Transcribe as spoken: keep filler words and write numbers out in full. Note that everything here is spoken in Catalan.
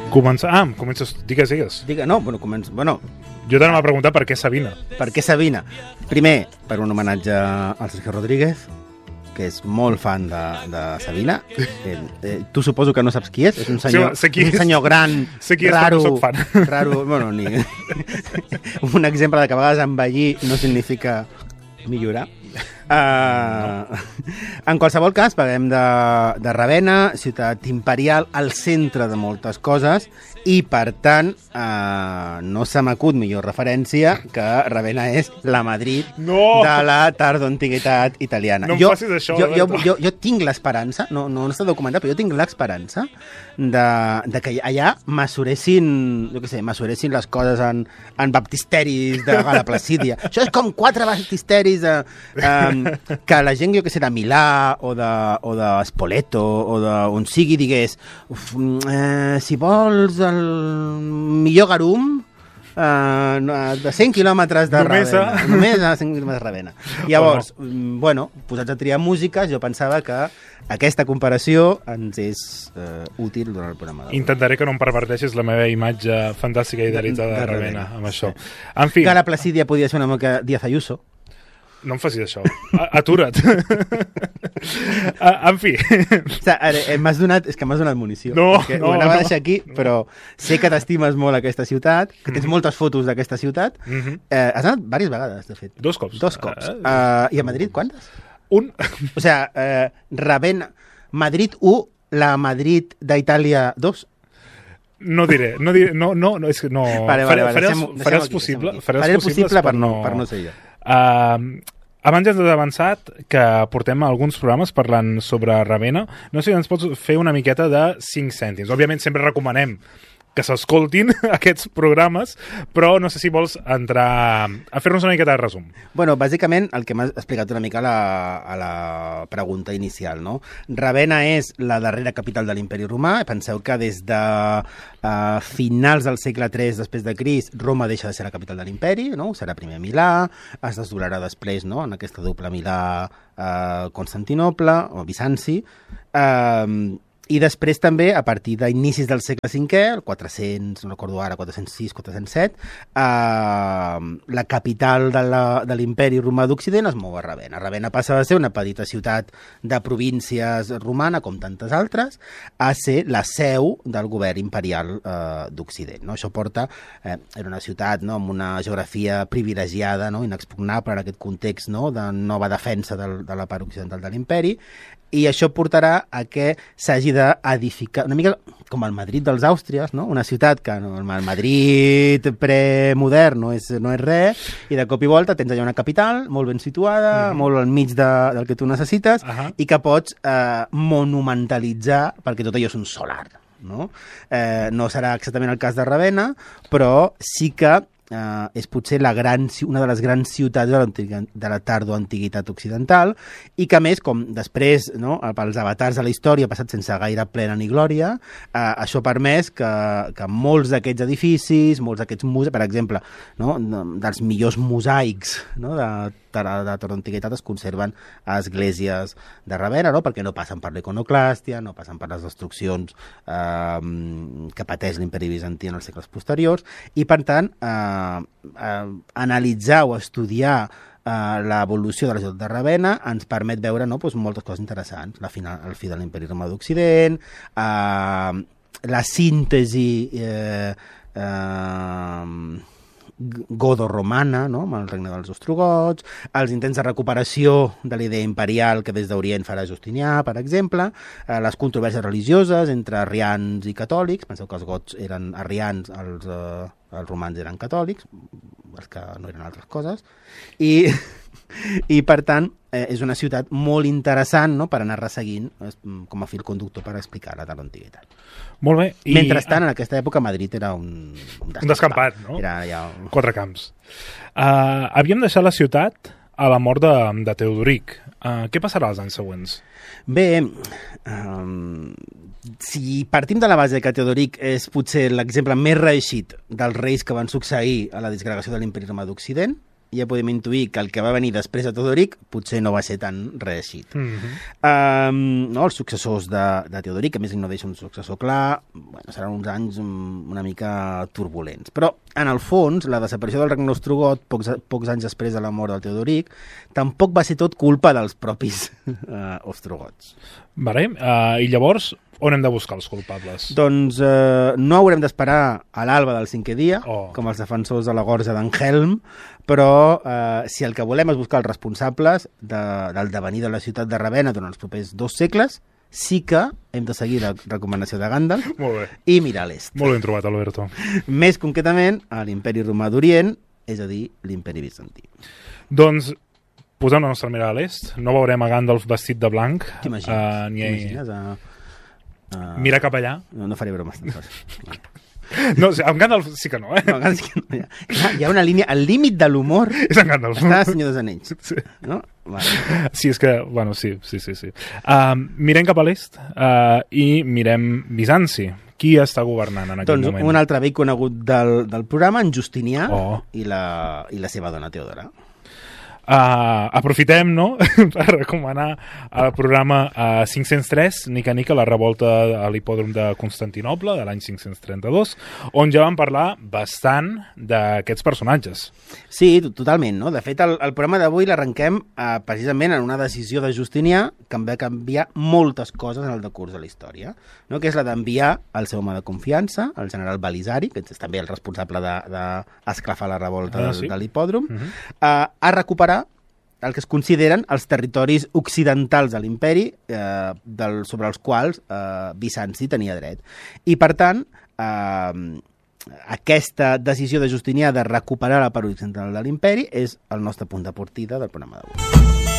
Comença... Ah, comences... Digues, digues. Digue, no, bueno, comença... Bueno, jo t'anava a preguntar per què Sabina. per què Sabina? Primer, per un homenatge al Sergio Rodríguez, que és molt fan de, de Sabina. Eh, eh, tu suposo que no saps qui és. És un senyor, Sí, sé qui un és. senyor gran, Sé qui és, raro, però no soc fan. raro, bueno, ni... un exemple de que a vegades envellir no significa millorar. Uh, en qualsevol cas, parlem de, de Ravenna, ciutat imperial, al centre de moltes coses, i per tant uh, no se m'acut millor referència que Ravenna és la Madrid No! de la tardoantiguitat italiana. No em jo, facis això, jo, jo, Alberto. jo, jo tinc l'esperança, no, no està documentat, però jo tinc l'esperança de, de que allà mesuressin, jo què sé, mesuressin les coses en, en baptisteris de Gala Placídia. Això és com quatre baptisteris de, um, que la gent, jo què sé, de Milà o de, o de Spoleto o d'on sigui digués uf, eh, si vols el millor garum Uh, de cent quilòmetres de Només a- Ravenna. Només a cent quilòmetres de Ravenna. Llavors, mm, bueno, posats a triar músiques, jo pensava que aquesta comparació ens és uh, útil durant el programa d'avui. Intentaré que no em perverteixis la meva imatge fantàstica i idealitzada de, De de Ravenna, Ravenna, amb això. sí. En fi, Gala Placídia podia ser una mica Díaz Ayuso. no em facis això. A- Atura't. Ah, en fi. O sigui, ara, eh, m'has donat, és que m'has donat munició. No, perquè no, ho anava no. a deixar aquí, però sé que t'estimes molt aquesta ciutat, que tens moltes fotos d'aquesta ciutat. Mhm. Eh, has anat diverses vegades, de fet. Dos cops. Dos cops. Eh, Uh, I a Madrid, quantes? Un... O sea, eh, Ravenna, Madrid u, la Madrid d'Itàlia dos. No diré, no diré, no, no, no és que no... Vale, vale, vale, faré, deixem-ho- els, faré deixem-ho els aquí, possible, deixem-ho aquí. faré Faré els el possible per no, per no ser jo. Uh, abans ja ens has avançat que portem alguns programes parlant sobre Ravenna. No sé si ens pots fer una miqueta de cinc cèntims. Òbviament sempre recomanem que s'escoltin aquests programes, però no sé si vols entrar a fer-nos una miqueta de resum. Bueno, bàsicament el que m'has explicat una mica a la, a la pregunta inicial, no? Ravenna és la darrera capital de l'imperi romà. Penseu que des de uh, finals del segle tres després de Crist, Roma deixa de ser la capital de l'imperi, no? Serà primer Milà, es desdoblarà després, no?, en aquesta doble Milà uh, Constantinople o Bizanci. Uh, I després també, a partir d'inicis del segle cinquè, el quatre-cents, no recordo ara, quatre-cents sis, quatre-cents set, eh, la capital de la- de l'imperi romà d'Occident es mou a Ravenna. Ravenna passa a ser una petita ciutat de províncies romana, com tantes altres, a ser la seu del govern imperial eh, d'Occident. No? Això porta... Eh, era una ciutat, no?, amb una geografia privilegiada, no?, inexpugnable en aquest context, no?, de nova defensa del, de la part occidental de l'imperi, i això portarà a que s'hagi d'edificar, una mica com el Madrid dels Àustries, no? Una ciutat que no, el Madrid premodern no és, no és res, i de cop i volta tens allà una capital molt ben situada, mm-hmm. molt al mig de, del que tu necessites, Ahà. i que pots eh, monumentalitzar, perquè tot allò és un solar, no? Eh, no serà exactament el cas de Ravenna, però sí que Uh, és potser la gran, una de les grans ciutats de, de la tardoantiguitat occidental, i que a més, com després, no, pels avatars de la història ha passat sense gaire plena ni glòria, uh, això ha permès que, que molts d'aquests edificis, molts d'aquests museus, per exemple, no, dels millors mosaics, no, de, de la tardoantiguitat es conserven a esglésies de Ravenna, no, perquè no passen per l'iconoclàstia, no passen per les destruccions uh, que pateix l'imperi bizantí en els segles posteriors, i per tant eh, Uh, analitzar o estudiar uh, l'evolució de la ciutat de Ravenna ens permet veure, no, doncs, moltes coses interessants. La final, el fi de l'imperi romà d'Occident, uh, la síntesi eh, uh, godo-romana, no?, amb el regne dels ostrogots, els intents de recuperació de la idea imperial que des d'Orient farà Justinià, per exemple, eh, les controvèrsies religioses entre arrians i catòlics. Penseu que els gots eren arrians, els, eh, els romans eren catòlics, els que no eren altres coses, i, i per tant eh, és una ciutat molt interessant, no?, per anar resseguint eh, com a fil conductor per explicar la tardoantiguitat. Molt bé. I... Mentrestant, en aquesta època, Madrid era un, un Un descampat, no? Era ja un... Quatre camps. Uh, havíem deixat la ciutat a la mort de, de Teodoric. Uh, què passarà els anys següents? Bé, um, si partim de la base que Teodoric és potser l'exemple més reeixit dels reis que van succeir a la disgregació de l'imperi romà d'Occident, ja podem intuir que el que va venir després de Teodoric potser no va ser tan reeixit. Mm -hmm. um, no, els successors de, de Teodoric, a més no deixa un successor clar, bueno, seran uns anys una mica turbulents. Però, en el fons, la desaparició del regne ostrogot, pocs, pocs anys després de la mort del Teodoric, tampoc va ser tot culpa dels propis uh, ostrogots. Vale. Uh, I llavors, on hem de buscar els culpables? Doncs eh, no haurem d'esperar a l'alba del cinquè dia, oh. com els defensors de la gorja d'en Helm, però eh, si el que volem és buscar els responsables de, del devenir de la ciutat de Ravenna durant els propers dos segles, sí que hem de seguir la recomanació de Gandalf Molt bé. i mirar a l'est. Molt ben trobat, Alberto. Més concretament, a l'imperi romà d'Orient, és a dir, l'imperi bizantí. Doncs posem la nostra mirada a l'est. No veurem a Gandalf vestit de blanc. T'imagines? Uh, ni... T'imagines? Uh, uh... Mira cap allà. No, no faré bromes. No, o sigui, amb Gandalf sí que no, eh? No, sí que no, hi, ha, hi ha una línia, el límit de l'humor és en Gandalf. està a Senyor dels Anells. Sí. No? Vale. Sí, és que, bueno, sí, sí, sí. sí. Uh, mirem cap a l'est uh, i mirem Bizanci. Qui està governant en aquest doncs, moment? Un altre vell conegut del, del programa, en Justinià, oh. i, la, i la seva dona Teodora. Uh, aprofitem, no?, per recomanar el programa uh, cinc-cents tres, Nica Nica, la revolta a l'hipòdrom de Constantinoble, de l'any cinc-cents trenta-dos, on ja vam parlar bastant d'aquests personatges. Sí, totalment, no? De fet, el, el programa d'avui l'arrenquem uh, precisament en una decisió de Justinià que en va canviar moltes coses en el decurs de la història, no? Que és la d'enviar el seu home de confiança, el general Belisari, que és també el responsable d'esclafar de, de la revolta ah, sí? de, de l'hipòdrom, uh -huh. uh, a recuperar el que es consideren els territoris occidentals de l'imperi eh, del, sobre els quals eh, Bizanci tenia dret. I, per tant, eh, aquesta decisió de Justinià de recuperar la part occidental de l'imperi és el nostre punt de partida del programa d'avui.